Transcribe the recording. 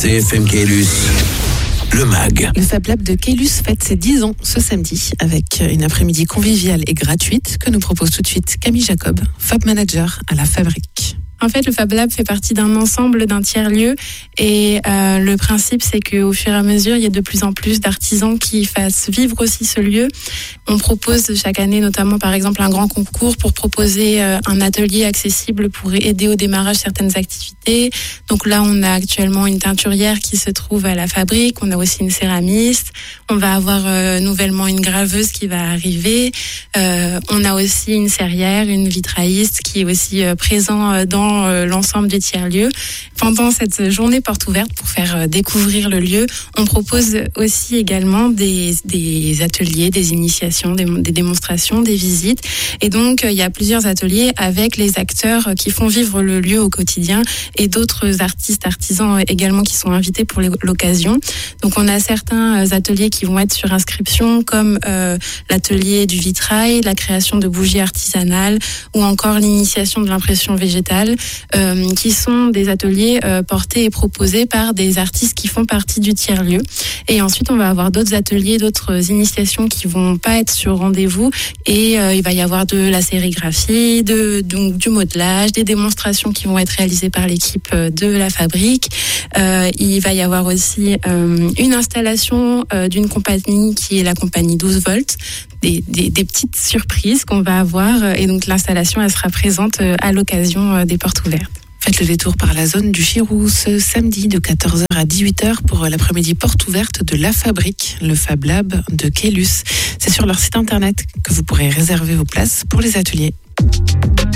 CFM Caylus, le MAG. Le Fab Lab de Caylus fête ses 10 ans ce samedi avec une après-midi conviviale et gratuite que nous propose tout de suite Camille Jacob, Fab Manager à la Fabrique. En fait, le Fab Lab fait partie d'un ensemble, d'un tiers-lieu. Et le principe, c'est qu'au fur et à mesure, il y a de plus en plus d'artisans qui fassent vivre aussi ce lieu. On propose chaque année, notamment, par exemple, un grand concours pour proposer un atelier accessible pour aider au démarrage certaines activités. Donc là, on a actuellement une teinturière qui se trouve à la Fabrique. On a aussi une céramiste. On va avoir nouvellement une graveuse qui va arriver. On a aussi une serrière, une vitrailliste qui est aussi présent dans l'ensemble des tiers-lieux. Pendant cette journée porte ouverte pour faire découvrir le lieu, on propose aussi également des ateliers, des initiations, des démonstrations, des visites. Et donc, il y a plusieurs ateliers avec les acteurs qui font vivre le lieu au quotidien et d'autres artistes, artisans également qui sont invités pour l'occasion. Donc, on a certains ateliers qui vont être sur inscription comme l'atelier du vitrail, la création de bougies artisanales ou encore l'initiation de l'impression végétale. Qui sont des ateliers portés et proposés par des artistes qui font partie du tiers-lieu. Et ensuite, on va avoir d'autres ateliers, d'autres initiations qui vont pas être sur rendez-vous. Et il va y avoir de la sérigraphie, donc du modelage, des démonstrations qui vont être réalisées par l'équipe de la Fabrique. Il va y avoir aussi une installation d'une compagnie qui est la compagnie 12 volts. Des petites surprises qu'on va avoir et donc l'installation elle sera présente à l'occasion des portes ouvertes. Faites le détour par la zone du Chirou ce samedi de 14h à 18h pour l'après-midi porte ouverte de la Fabrique, le Fab Lab de Caylus. C'est sur leur site internet que vous pourrez réserver vos places pour les ateliers.